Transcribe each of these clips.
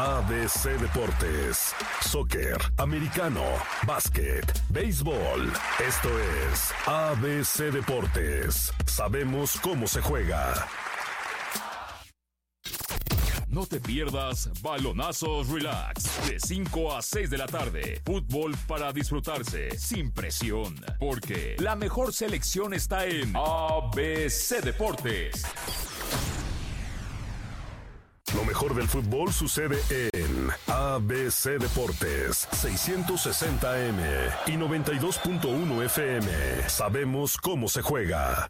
ABC Deportes, soccer, americano, básquet, béisbol. Esto es ABC Deportes. Sabemos cómo se juega. No te pierdas Balonazos Relax, de 5 a 6 de la tarde. Fútbol para disfrutarse, sin presión. Porque la mejor selección está en ABC Deportes. Lo mejor del fútbol sucede en ABC Deportes, 660 AM y 92.1 FM. Sabemos cómo se juega.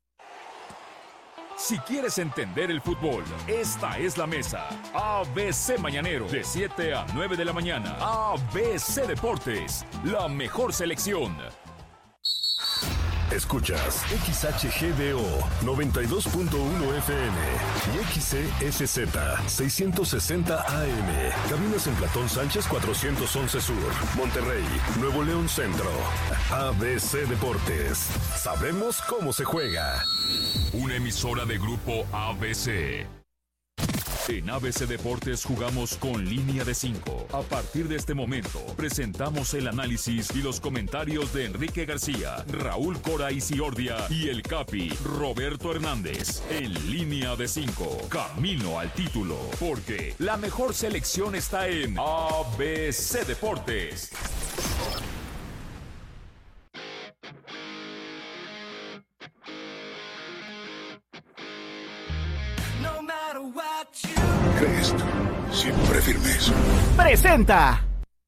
Si quieres entender el fútbol, esta es la mesa. ABC Mañanero, de 7 a 9 de la mañana. ABC Deportes, la mejor selección. Escuchas XHGDO 92.1 FM y XCSZ 660 AM. Cabinas en Platón Sánchez 411 Sur, Monterrey, Nuevo León Centro. ABC Deportes. Sabemos cómo se juega. Una emisora de Grupo ABC. En ABC Deportes jugamos con línea de 5. A partir de este momento, presentamos el análisis y los comentarios de Enrique García, Raúl Cora Isiordia y el Capi, Roberto Hernández. En línea de 5, camino al título. Porque la mejor selección está en ABC Deportes. Crest, siempre firmes. Presenta.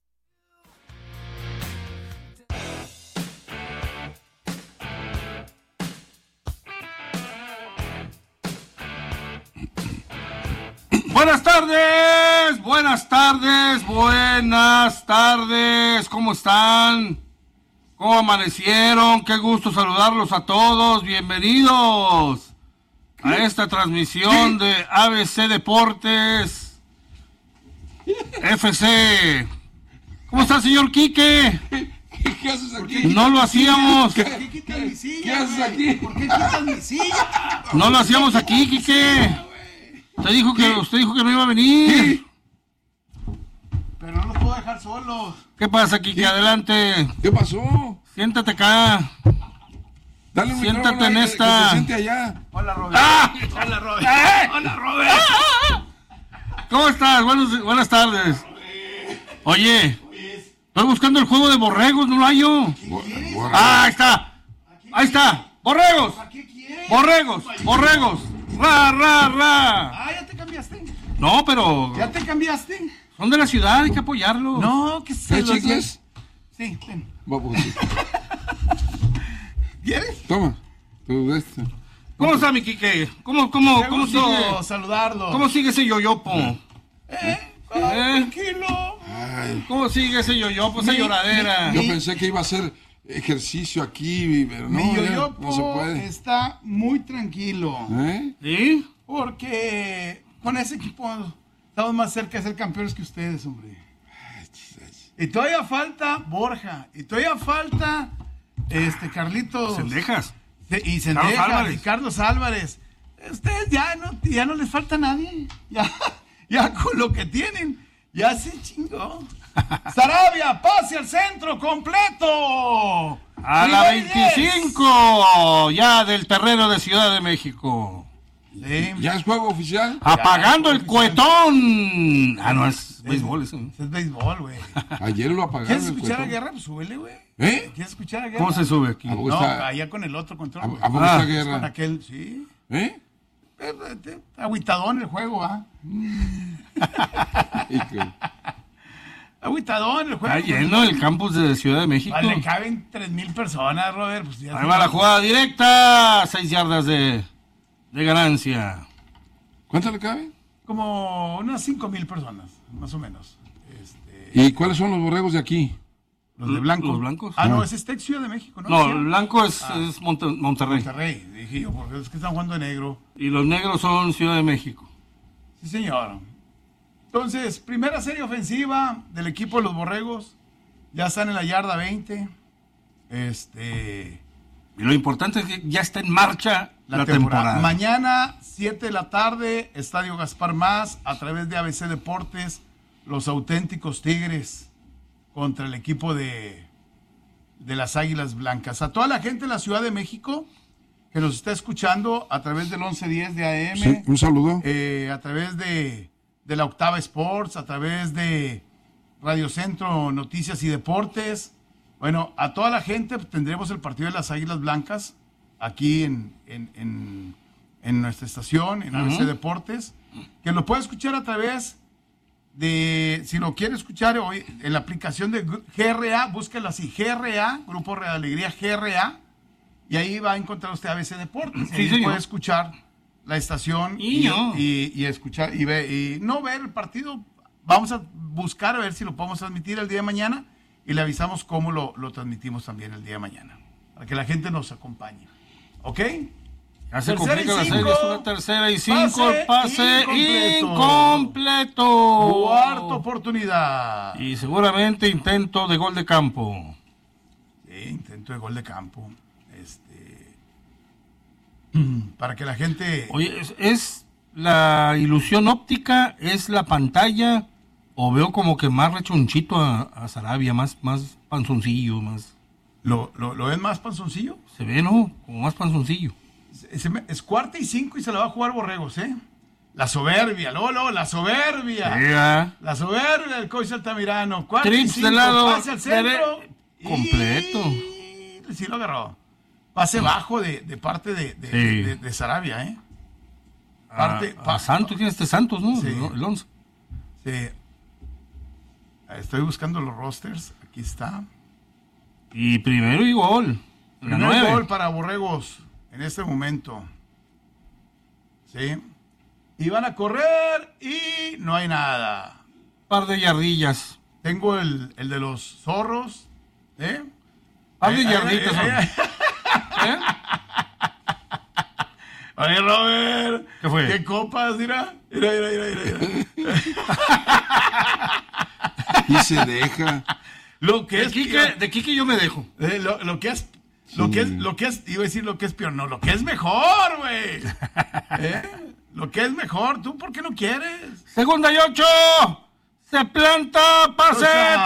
Buenas tardes, buenas tardes, buenas tardes. ¿Cómo están? ¿Cómo amanecieron? Qué gusto saludarlos a todos. Bienvenidos a esta transmisión de ABC Deportes FC. ¿Cómo está, señor Quique? ¿Qué haces aquí? No lo hacíamos. ¿Qué haces aquí? ¿Por qué quitas mi silla? No lo hacíamos aquí, Quique. Usted dijo que no iba a venir. Pero no los puedo dejar solos. ¿Qué pasa, Quique? Adelante. ¿Qué pasó? Siéntate acá. Dale un Siéntate micrófono en ahí, esta. que se siente allá. Hola, Robert. Hola, Robert. Hola, Robert. ¿Cómo estás? Buenas tardes. Oye, estoy buscando el juego de borregos, no lo hallo. Ahí está. Ahí está. Borregos. ¿Qué quieres? Borregos. Ra. Ah, ¿ya te cambiaste? No, pero ¿Ya te cambiaste? son de la ciudad, hay que apoyarlos. No, que se ¿Qué los... chiques? Sí, ven. Vamos. ¿Quieres? Toma. Tú este. ¿Cómo está, mi Quique? ¿Cómo Qué sigue? gusto saludarlo. ¿Cómo sigue ese yoyopo? Tranquilo. Ay, ¿Cómo sigue ese yoyopo, esa lloradera? yo pensé que iba a hacer ejercicio aquí, pero Mi no, ya yoyopo no se puede. está muy tranquilo. ¿Eh? ¿Sí? Porque con ese equipo estamos más cerca de ser campeones que ustedes, hombre. Y todavía falta Borja. Y todavía falta Carlitos. Cendejas. Y Carlos Cendejas. Álvarez. Y Carlos Álvarez. Ustedes ya no les falta a nadie. Ya con lo que tienen. Ya se chingó. Sarabia, pase al centro completo. A la Nivel 10. 25 ya del terreno de Ciudad de México. Sí. ¿Ya es juego oficial? Apagando el cuetón. Ah, no, es béisbol eso. Es béisbol, güey. Ayer lo apagaron. ¿Quieres el escuchar a cuetón. Guerra? Pues súbele, güey. ¿Eh? ¿Quieres escuchar a Guerra? ¿Cómo se sube aquí? ¿A poco No, está, allá con el otro control. güey. a poco está Ah, Con Guerra? aquel, sí. ¿Eh? Agüitadón el juego, ¿ah? Hijo. Agüitadón el juego. Está lleno el campus de Ciudad de México. Vale, caben 3,000 personas, Robert. Pues ya Ahí va la jugada directa. 6 yardas de ganancia. ¿Cuánto le cabe? Como unas 5,000 personas, más o menos. ¿Y cuáles son los borregos de aquí? Los de blanco. Los blancos. Ah, no, ese es Tec Ciudad de México, ¿no? No, Sí, el blanco es Monterrey. Monterrey, dije yo, porque es que están jugando de negro. Y los negros son Ciudad de México. Sí, señor. Entonces, primera serie ofensiva del equipo de los Borregos. Ya están en la yarda 20. Y lo importante es que ya está en marcha la temporada. Mañana, 7 de la tarde, Estadio Gaspar Más, a través de ABC Deportes, los auténticos Tigres contra el equipo de las Águilas Blancas. A toda la gente de la Ciudad de México que nos está escuchando a través del 1110 de AM, Sí, un saludo. a través de la Octava Sports, a través de Radio Centro Noticias y Deportes. Bueno, a toda la gente pues, tendremos el partido de las Águilas Blancas aquí en nuestra estación, en ABC Deportes, que lo puede escuchar a través de, si lo quiere escuchar hoy, en la aplicación de GRA, búsquelo así, GRA, Grupo Red Alegría, GRA, y ahí va a encontrar usted ABC Deportes. Sí, ahí señor. puede escuchar la estación y escuchar y no ver el partido. Vamos a buscar a ver si lo podemos transmitir el día de mañana y le avisamos cómo lo transmitimos también el día de mañana, para que la gente nos acompañe. ¿Ok? Ya se Tercera complica y la cinco. serie, es una tercera y 5, pase incompleto. incompleto. Cuarta oportunidad. Y seguramente intento de gol de campo. Sí, intento de gol de campo. Para que la gente... Oye, ¿es la ilusión óptica? ¿Es la pantalla? ¿O veo como que más rechonchito a Sarabia, más panzoncillo, más... ¿Lo ven más panzoncillo? Se ve, ¿no? Como más panzoncillo. Es cuarta y 5 y se la va a jugar Borregos, ¿eh? La soberbia, Lolo, la soberbia. Llega. La soberbia del coach Altamirano. Cuarta y Trips 5, de lado. pase al centro. Completo. Y sí lo agarró. Pase bajo de parte de Sarabia, ¿eh? Santos, tiene Santos, ¿no? Sí. El 11. Sí. Estoy buscando los rosters. Aquí está. Y primero y gol. La Primer 9. gol para Borregos en este momento. Sí. Y van a correr y no hay nada. Par de yardillas. Tengo el de los zorros. ¿Eh? Par de yarditas. ¿Eh? Oye, Robert. ¿Qué fue? ¿Qué copas? Mira. Mira. Y se deja. Lo que es De Quique yo me dejo. lo que es iba a decir lo que es peor, no, lo que es mejor, güey. Lo que es mejor, ¿tú por qué no quieres? Segunda y 8. Se planta, pase,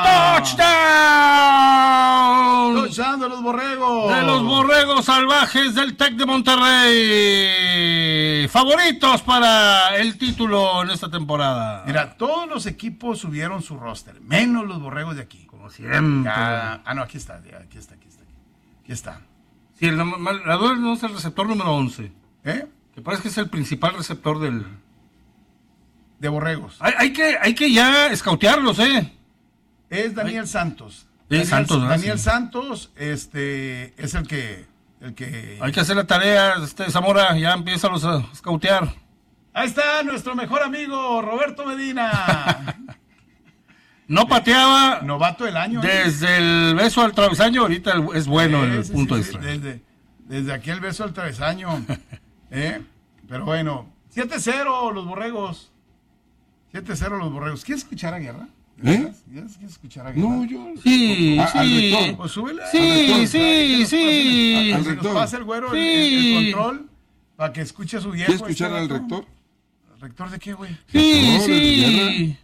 touchdown. Touchdown de los Borregos. De los Borregos Salvajes del TEC de Monterrey. Favoritos para el título en esta temporada. Mira, todos los equipos subieron su roster, menos los Borregos de aquí. Como siempre. No, aquí está. Aquí está. Sí, la duda no es el receptor número 11. ¿Eh? Que parece que es el principal receptor del... De Borregos. Hay que ya escautearlos, ¿eh? Es Daniel Santos. Daniel Santos, es el que... Hay que hacer la tarea, Zamora, ya empieza a escautear. Ahí está nuestro mejor amigo, Roberto Medina. No pateaba Novato del año. desde el beso al travesaño, ahorita es bueno el punto extra. Desde aquí el beso al travesaño. Pero bueno, 7-0 los Borregos. 7-0 los Borregos. ¿Quieres escuchar a Guerra? ¿Quieres escuchar a Guerra? No, yo. Sí, Al sí. rector. Pues súbele. Sí. Al rector. Nos pasa el güero el control para que escuche a su viejo. ¿Quieres escuchar al rector? ¿El rector de qué, güey? Sí.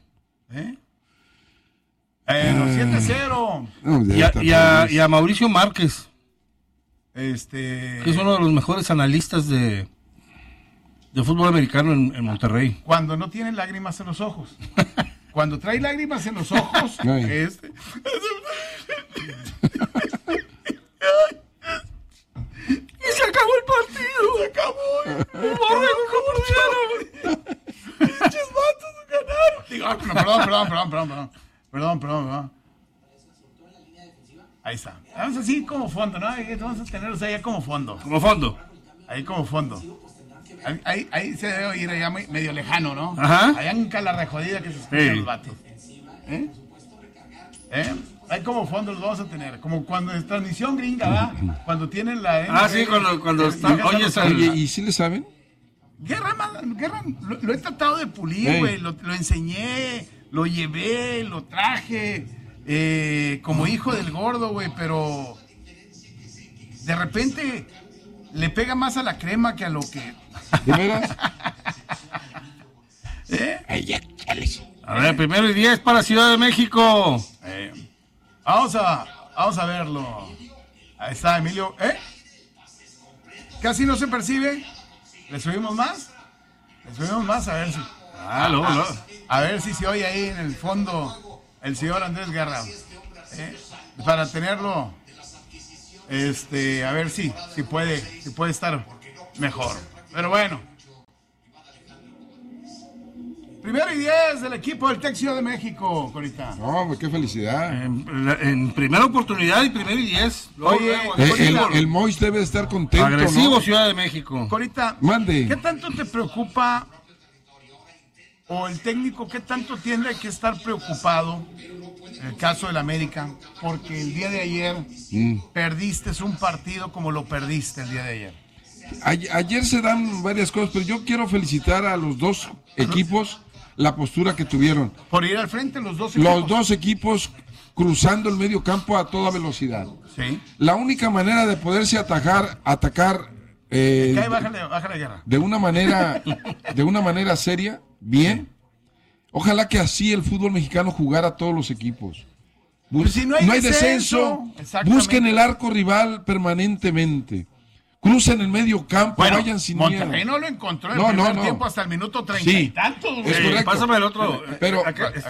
Bueno, 7-0. No, ya está Y a Mauricio Márquez, que es uno de los mejores analistas de fútbol americano en Monterrey. Cuando no tiene lágrimas en los ojos. Cuando trae lágrimas en los ojos, Ay. Y se acabó el partido. Se acabó. Borregos, ¿cómo pudieron? Pinches vatos ganaron. Digo, perdón. Ahí está. Vamos así como fondo, ¿no? Vamos a tenerlos ahí como fondo. Como fondo. Ahí como fondo. Ahí se debe oír allá medio lejano, ¿no? Ajá. Allá en Calarre Jodida que se escuchan los vatos. Ahí como fondo los vamos a tener. Como cuando es transmisión gringa, ¿va? Cuando tienen la... Sí, cuando está... Oye, ¿y si le saben? Guerra, lo he tratado de pulir, güey. Lo enseñé, lo llevé, lo traje. Como hijo del gordo, güey. Pero de repente le pega más a la crema que a lo que... ¿De veras? ¿Eh? Ay, ya, chales. A ver, 1-10 para Ciudad de México. Vamos a verlo. Ahí está Emilio. Casi no se percibe. ¿Le subimos más? A ver si. A ver si se oye ahí en el fondo el señor Andrés Guerra. Para tenerlo. A ver si puede estar mejor. Pero bueno. 1-10 del equipo del Tec Ciudad de México, Corita. No, pues qué felicidad. En primera oportunidad y 1-10. Oye, el Mois debe estar contento, agresivo, ¿no? Ciudad de México. Corita, mande. ¿Qué tanto te preocupa o el técnico qué tanto tiene que estar preocupado en el caso del América? Porque el día de ayer perdiste un partido como lo perdiste el día de ayer. Ayer se dan varias cosas, pero yo quiero felicitar a los dos equipos la postura que tuvieron. Por ir al frente los dos equipos. Los dos equipos cruzando el medio campo a toda velocidad. Sí. La única manera de poderse atacar Bájale, Guerra. de una manera seria, bien. Ojalá que así el fútbol mexicano jugara a todos los equipos. Pues si no hay descenso, busquen el arco rival permanentemente. Crucen el medio campo, vayan sin miedo. Monterrey no lo encontró en el primer tiempo hasta el minuto 30 y tantos. Es correcto. Pásame el otro. Pero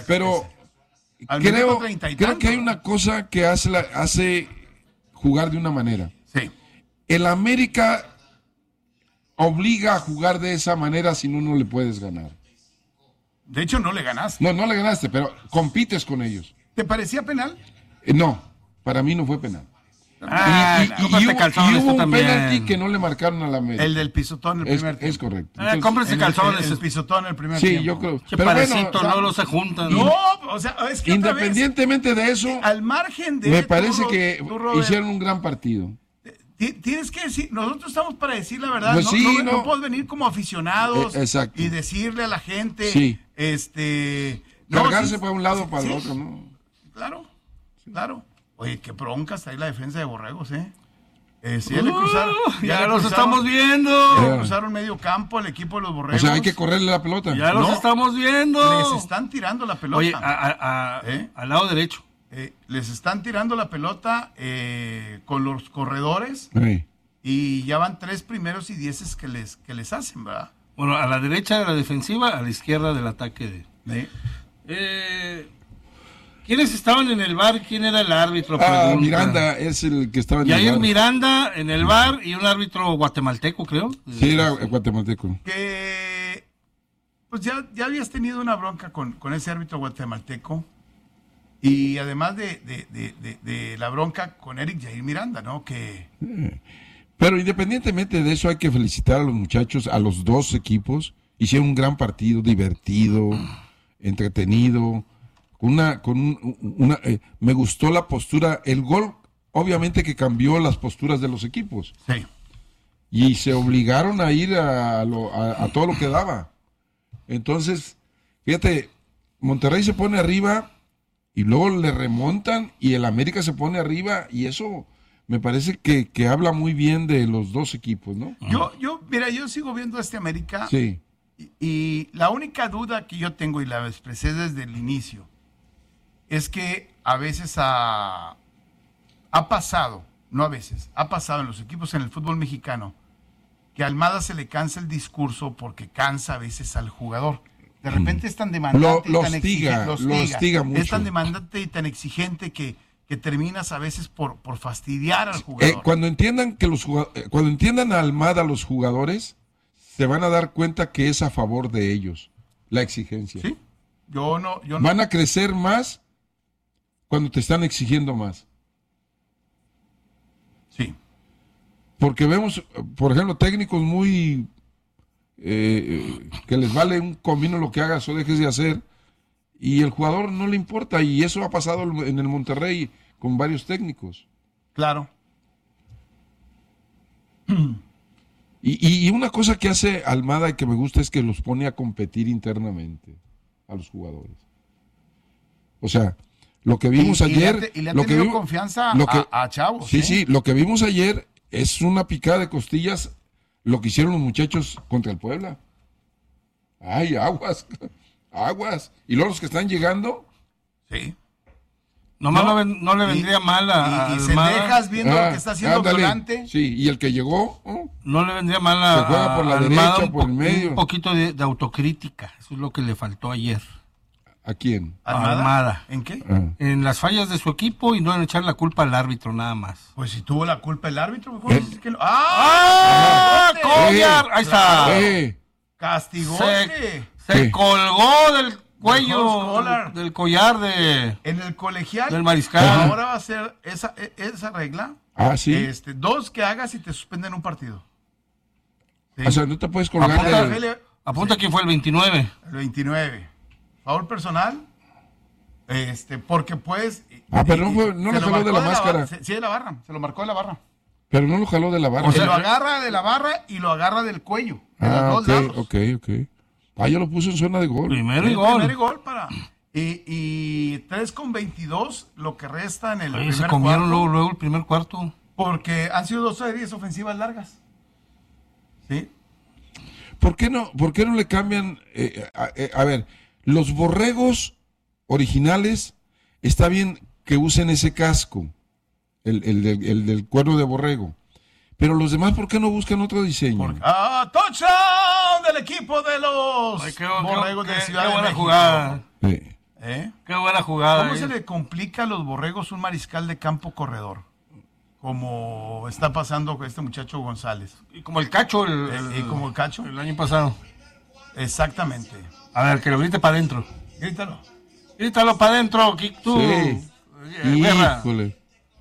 creo que hay una cosa que hace jugar de una manera. Sí. El América obliga a jugar de esa manera, si no le puedes ganar. De hecho, no le ganaste. No le ganaste, pero compites con ellos. ¿Te parecía penal? No, para mí no fue penal. Y hubo un penalti que no le marcaron a la América. El del pisotón el primer tiempo. Es correcto. Cómprense calzones. El pisotón el primer tiempo. Sí, yo creo. Pero parecito, no se juntan. No, o sea, es que independientemente de eso, al margen de me parece que hicieron un gran partido. Tienes que decir, nosotros estamos para decir la verdad, Pues no podemos venir como aficionados y decirle a la gente, cargarse para un lado o para el otro, ¿no? Claro. Oye, qué broncas ahí la defensa de Borregos, ya le cruzaron. Ya los estamos viendo. Ya le cruzaron medio campo al equipo de los Borregos. O sea, hay que correrle la pelota. Ya los estamos viendo. Les están tirando la pelota. Oye, al lado derecho. Les están tirando la pelota con los corredores. Sí. Y ya van 3 primeros y 10 que les hacen, ¿verdad? Bueno, a la derecha de la defensiva, a la izquierda del ataque. ¿Quiénes estaban en el bar? ¿Quién era el árbitro? Miranda es el que estaba en el bar. Yair Miranda en el bar y un árbitro guatemalteco, creo. Sí, era guatemalteco. Que pues ya habías tenido una bronca con ese árbitro guatemalteco. Y además de la bronca con Eric Yair Miranda, ¿no? Pero independientemente de eso, hay que felicitar a los muchachos, a los dos equipos. Hicieron un gran partido, divertido, entretenido. Me gustó la postura. El gol, obviamente, que cambió las posturas de los equipos. Sí. Y se obligaron a ir a todo lo que daba. Entonces, fíjate, Monterrey se pone arriba y luego le remontan y el América se pone arriba y eso me parece que habla muy bien de los dos equipos, ¿no? Yo sigo viendo a este América. Sí. Y la única duda que yo tengo, y la expresé desde el inicio, es que a veces ha pasado en los equipos en el fútbol mexicano, que a Almada se le cansa el discurso porque cansa a veces al jugador. De repente es tan demandante lo hostiga mucho. Es tan demandante y tan exigente que terminas a veces por fastidiar al jugador. Cuando entiendan a Almada los jugadores, se van a dar cuenta que es a favor de ellos la exigencia. Sí. Yo no. Van a crecer más cuando te están exigiendo más. Sí. Porque vemos, por ejemplo, técnicos muy que les vale un comino lo que hagas o dejes de hacer, y el jugador no le importa, y eso ha pasado en el Monterrey con varios técnicos. Claro. Y una cosa que hace Almada y que me gusta es que los pone a competir internamente a los jugadores. O sea, lo que vimos ayer... Y le ha tenido confianza a chavos. Sí, lo que vimos ayer es una picada de costillas, lo que hicieron los muchachos contra el Puebla. Ay, aguas. Aguas. Y luego los que están llegando. Sí. Nomás no le vendría mal a y Almada. Sendejas viendo lo que está haciendo ándale. Violante. Sí, y el que llegó, No le vendría mal a Se juega por la Almada derecha, por el medio. un poquito de autocrítica. Eso es lo que le faltó ayer. ¿a quién? Almada. ¿En qué? En las fallas de su equipo y no en echar la culpa al árbitro nada más. Pues si tuvo la culpa el árbitro, mejor decir que no. ¡Ah! ¡Collar! Ahí está. Castigote. Se ¿Qué? colgó del cuello, Collar. del collar de... En el colegial. Del mariscal. Ahora va a ser esa regla. Ah, sí. 2 que hagas y te suspenden un partido. Sí. O sea, no te puedes colgar Apunta quién fue el 29. El 29. Favor personal. Porque pues. pero no le jaló de la máscara. Sí, de la barra. Se lo marcó de la barra. Pero no lo jaló de la barra. O sea, lo agarra de la barra y lo agarra del cuello. De los dos lados. ok. Ya lo puso en zona de gol. Primero y gol. Primer y gol para. Y 3:22 lo que resta en el Oye, primer se comieron cuarto, luego el primer cuarto. porque han sido 2 series ofensivas largas. ¿Sí? ¿Por qué no le cambian? A ver, los borregos originales, está bien que usen ese casco, el del cuerno de borrego. Pero los demás, ¿por qué no buscan otro diseño? ¡Touchdown del equipo de los borregos de Ciudad de buena México! Jugada. Qué buena jugada. ¿Cómo se le complica a los borregos un mariscal de campo corredor? Como está pasando con este muchacho González. Y como el Cacho. ¿Y como el Cacho? El año pasado. Exactamente. A ver, que lo grite para adentro. Grítalo. Grítalo para adentro, tú. Sí. Guerra. Híjole.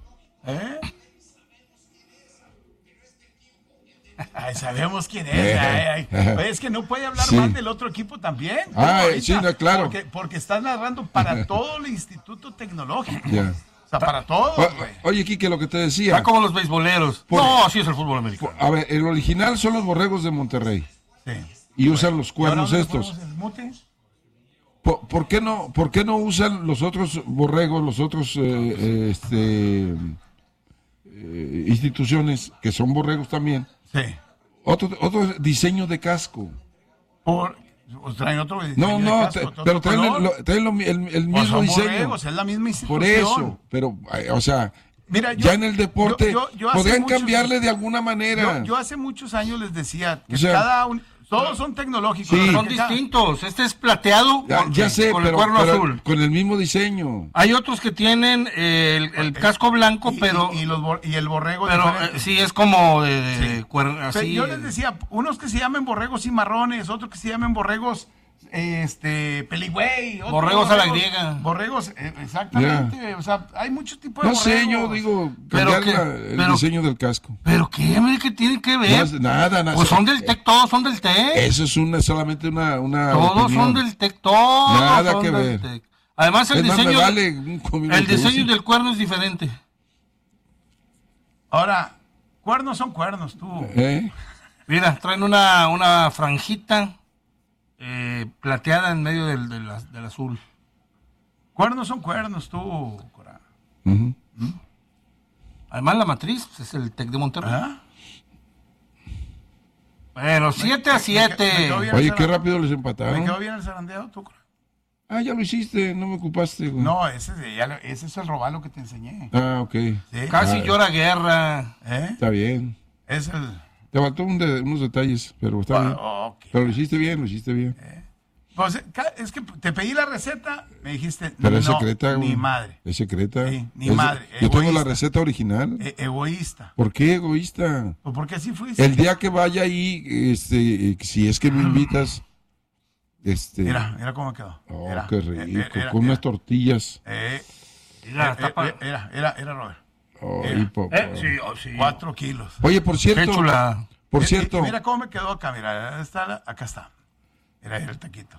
Ay, sabemos quién es. Es que no puede hablar mal del otro equipo también. Sí, no, claro. Porque está narrando para todo el Instituto Tecnológico. Ya. O sea, para todo, güey. Oye, Quique, lo que te decía. Está como los beisboleros. No, así es el fútbol americano. A ver, el original son los borregos de Monterrey. Sí. Y usan los cuernos ¿Y ahora estos. dónde ponemos el mute? ¿Por qué no usan los otros borregos, los otros instituciones que son borregos también? Sí. Otro diseño de casco. Traen otro No, pero traen el mismo diseño. Borregos, es la misma institución. Por eso, pero, o sea, mira, ya en el deporte yo hace podrían muchos- cambiarle de alguna manera. Yo hace muchos años les decía que O sea, todos son tecnológicos. Sí. Son distintos. Este es plateado Ya sé, con el pero cuerno azul. con el mismo diseño. Hay otros que tienen el casco blanco, pero y el borrego diferente. sí es como cuerno Pero así. yo les decía, unos que se llamen borregos cimarrones, otros que se llamen borregos peligüey, otros Borregos a la griega. Borregos, exactamente. O sea, hay muchos tipos de No sé, borregos. yo digo, Pero cambiar el diseño del casco. ¿Pero qué, hombre, qué tiene que ver? No, nada. Pues son del TEC, todos son del TEC. Eso es solamente una Todos opinión. son del TEC, todos Nada son que del ver. TEC. Además, el Es más, me diseño, vale un comino el que diseño use. del cuerno es diferente. Ahora, cuernos son cuernos, tú. Mira, traen una franjita plateada en medio del azul. Cuernos son cuernos, tú, Cora. Ujú. Además, la matriz pues, es el TEC de Monterrey. ¿Ah? Bueno, 7-7. Oye, qué rápido les ¿Me empataron. quedó bien el zarandeado, tú, Cora? Ya lo hiciste, no me ocupaste, güey. No, ese es el robalo que te enseñé. Ok. ¿Sí? Casi llora guerra. Está bien. Es el... Te faltó unos detalles, pero está bien. ok. Pero lo hiciste bien. Pues, es que te pedí la receta, me dijiste, Pero es no, secreta, güey. ni madre. Es secreta. Sí, ni madre, Yo tengo la egoísta. receta original. Egoísta. ¿Por qué egoísta? Pues porque así fuiste. El día que vaya ahí, si es que me invitas, Mira cómo quedó. Oh, Mira, qué rico, era, con unas tortillas. Mira, Era Robert. Ay, papá. Sí. 4 kilos. Oye, por cierto, Qué chula. por cierto, Mira cómo me quedó acá, mira, acá está. Era el taquito.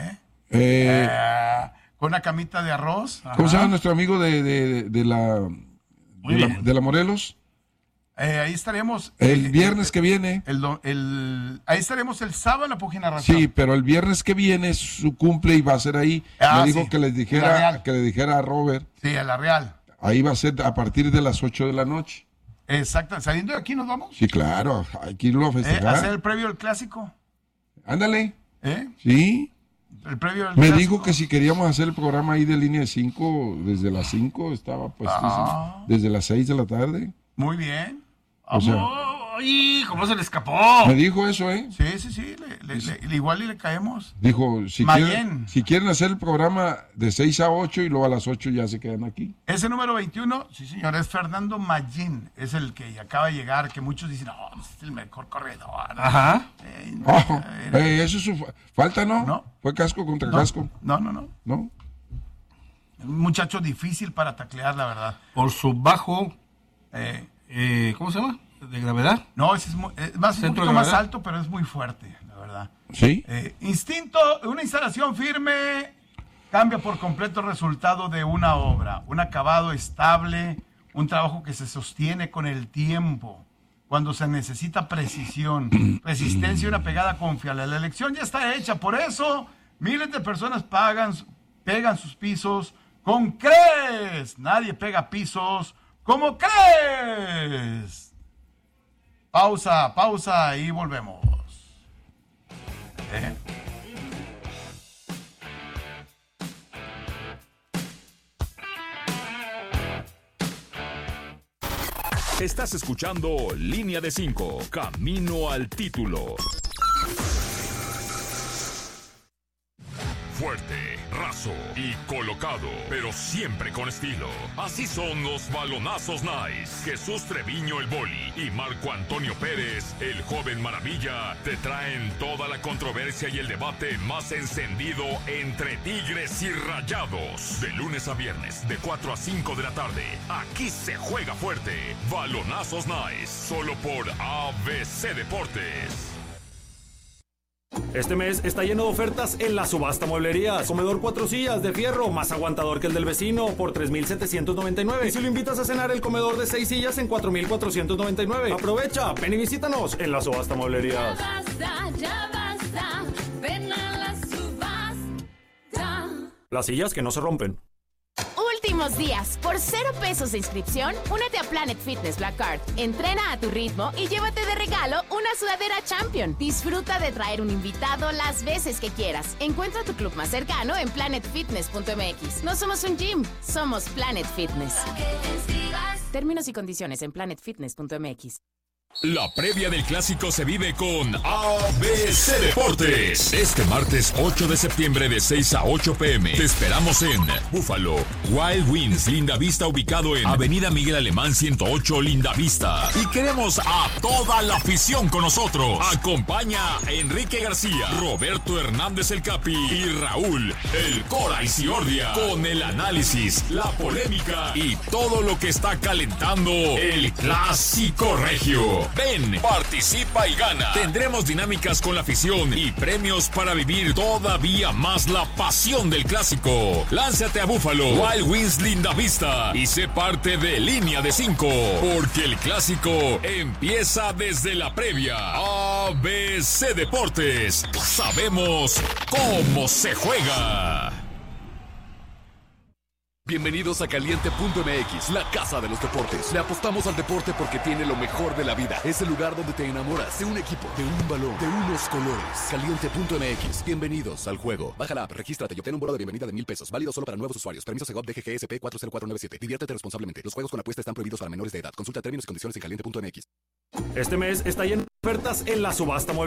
Con una camita de arroz. ¿cómo se Ajá. llama nuestro amigo de la Morelos? Ahí estaremos. El viernes que viene. Ahí estaremos el sábado en la Pugina Raza. Sí, pero el viernes que viene es su cumple y va a ser ahí. Me dijo sí. que les La dijera, Real. que le dijera a Robert. Sí, a la Real. Ahí va a ser a partir de las 8 de la noche. Exacto. Saliendo de aquí nos vamos. Sí, claro, hay que irlo a Hacer festejar. el previo del clásico. Ándale. ¿Eh? Sí. el previo del Me clásico. dijo que si queríamos hacer el programa ahí de línea de 5, desde las 5 estaba pues desde las 6 de la tarde. Muy bien. O sea, ¡Ay! ¿Cómo se le escapó? me dijo eso, ¿eh? Sí. Igual y le caemos. Dijo, si Mayén. quieren hacer el programa de 6 a 8 y luego a las 8 ya se quedan aquí. Ese número 21, sí señor, es Fernando Mayín. Es el que acaba de llegar, que muchos dicen, no, es el mejor corredor. Ajá. Eso es su falta, ¿no? No. Fue casco contra casco. No. ¿No? Un muchacho difícil para taclear, la verdad. Por su bajo, ¿cómo se llama? ¿De gravedad? No, ese es un poquito más alto, pero es muy fuerte, la verdad. Sí. Instinto, una instalación firme cambia por completo el resultado de una obra. Un acabado estable, un trabajo que se sostiene con el tiempo. Cuando se necesita precisión, resistencia y una pegada confiable. La elección ya está hecha, por eso miles de personas pegan sus pisos con Cres. Nadie pega pisos como Cres. Pausa y volvemos. Estás escuchando Línea de 5, Camino al Título. Fuerte, raso y colocado, pero siempre con estilo. Así son los balonazos Nice. Jesús Treviño el Boli y Marco Antonio Pérez, el joven maravilla, te traen toda la controversia y el debate más encendido entre Tigres y Rayados. De lunes a viernes, de 4 a 5 de la tarde. Aquí se juega fuerte. Balonazos Nice, solo por ABC Deportes. Este mes está lleno de ofertas en la subasta mueblerías. Comedor 4 sillas de fierro, más aguantador que el del vecino, por $3,799. Y si lo invitas a cenar, el comedor de 6 sillas en $4,499. Aprovecha, ven y visítanos en la subasta mueblerías. Ya basta, ven a la subasta. Las sillas que no se rompen. Últimos días, por $0 de inscripción, únete a Planet Fitness Black Card. Entrena a tu ritmo y llévate de regalo una sudadera Champion. Disfruta de traer un invitado las veces que quieras. Encuentra tu club más cercano en planetfitness.mx. No somos un gym, somos Planet Fitness. Términos y condiciones en planetfitness.mx. La previa del clásico se vive con ABC Deportes. Este martes 8 de septiembre de 6 a 8 p.m. Te esperamos en Búfalo, Wild Wings, Lindavista, ubicado en Avenida Miguel Alemán 108, Lindavista. Y queremos a toda la afición con nosotros. Acompaña a Enrique García, Roberto Hernández el Capi y Raúl el Cora Isiordia, con el análisis, la polémica y todo lo que está calentando el clásico regio. Ven, participa y gana. Tendremos dinámicas con la afición y premios para vivir todavía más la pasión del clásico. Lánzate a Búfalo, Wild Wings Lindavista y sé parte de Línea de 5, porque el clásico empieza desde la previa. ABC Deportes, sabemos cómo se juega. Bienvenidos a Caliente.mx, la casa de los deportes. Le apostamos al deporte porque tiene lo mejor de la vida. Es el lugar donde te enamoras de un equipo, de un balón, de unos colores. Caliente.mx, bienvenidos al juego. Baja la app, regístrate y obtén un bono de bienvenida de $1,000. Válido solo para nuevos usuarios. Permiso Segov DGGSP 40497. Diviértete responsablemente. Los juegos con apuesta están prohibidos para menores de edad. Consulta términos y condiciones en Caliente.mx. Este mes está lleno de ofertas en la subasta mueblería.